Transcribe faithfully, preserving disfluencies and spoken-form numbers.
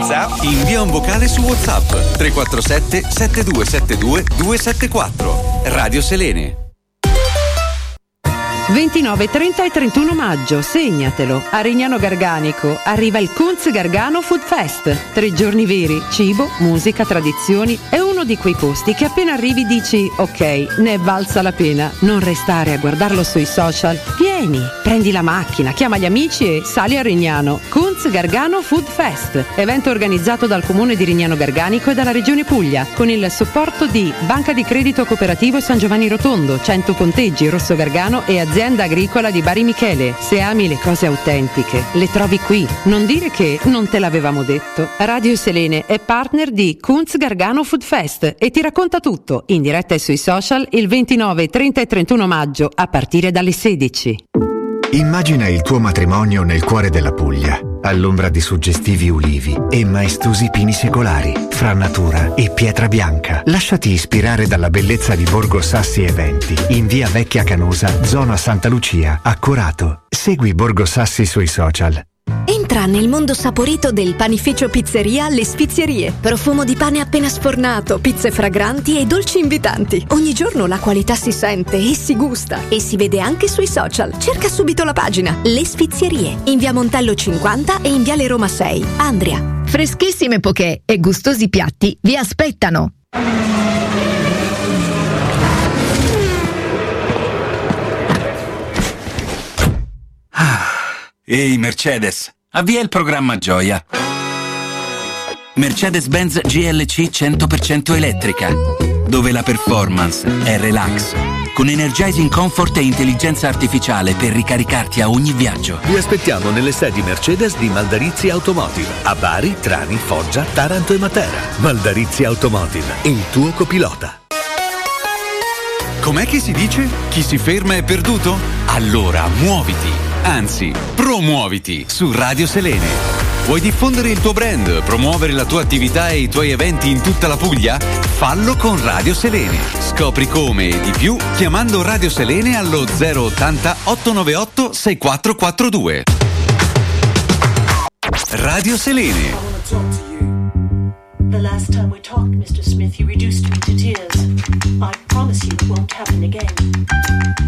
WhatsApp? Invia un vocale su WhatsApp tre quattro sette sette due sette due due sette quattro. Radio Selene. ventinove, trenta e trentuno maggio, segnatelo. A Rignano Garganico arriva il Kunz Gargano Food Fest. Tre giorni veri, cibo, musica, tradizioni. È uno di quei posti che appena arrivi dici ok, ne è valsa la pena. Non restare a guardarlo sui social. Vieni, prendi la macchina, chiama gli amici e sali a Rignano. Kunz Gargano Food Fest, evento organizzato dal Comune di Rignano Garganico e dalla Regione Puglia, con il supporto di Banca di Credito Cooperativo San Giovanni Rotondo, cento Ponteggi, Rosso Gargano e Azienda Agricola di Bari Michele. Se ami le cose autentiche, le trovi qui. Non dire che non te l'avevamo detto. Radio Selene è partner di Kunz Gargano Food Fest e ti racconta tutto in diretta e sui social il ventinove, trenta e trentuno maggio a partire dalle sedici. Immagina il tuo matrimonio nel cuore della Puglia, all'ombra di suggestivi ulivi e maestosi pini secolari, fra natura e pietra bianca. Lasciati ispirare dalla bellezza di Borgo Sassi Eventi, in via Vecchia Canosa, zona Santa Lucia, a Corato. Segui Borgo Sassi sui social. Entra nel mondo saporito del panificio Pizzeria Le Sfizierie. Profumo di pane appena sfornato, pizze fragranti e dolci invitanti. Ogni giorno la qualità si sente e si gusta e si vede anche sui social. Cerca subito la pagina Le Sfizierie in via Montello cinquanta e in viale Roma sei, Andria. Freschissime poké e gustosi piatti vi aspettano. Ehi Mercedes, avvia il programma Gioia. Mercedes-Benz G L C cento per cento elettrica, dove la performance è relax, con energizing comfort e intelligenza artificiale per ricaricarti a ogni viaggio. Vi aspettiamo nelle sedi Mercedes di Maldarizzi Automotive, a Bari, Trani, Foggia, Taranto e Matera. Maldarizzi Automotive, il tuo copilota. Com'è che si dice? Chi si ferma è perduto? Allora muoviti, anzi promuoviti su Radio Selene. Vuoi diffondere il tuo brand, promuovere la tua attività e i tuoi eventi in tutta la Puglia? Fallo con Radio Selene. Scopri come e di più chiamando Radio Selene allo zero ottanta ottocentonovantaotto sessantaquattroquarantadue. Radio Selene. The last time we talked, Mister Smith, you reduced me to tears. I promise you it won't happen again.